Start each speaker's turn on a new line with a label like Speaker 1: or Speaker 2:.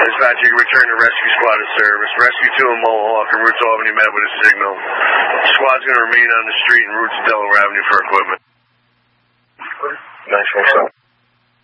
Speaker 1: Dispatch, you can return to rescue squad to service. Rescue 2 in Mohawk and route to Albany met with a signal. The squad's going to remain on the street en route to Delaware Avenue for equipment.
Speaker 2: Nice one,